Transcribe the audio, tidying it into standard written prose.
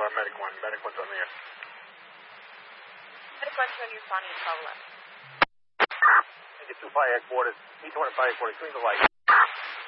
Medic 1. Medic 1's on the air. Medic 1 showing you responding to call left. Get to fire headquarters. Each one at fire headquarters. Clean the light.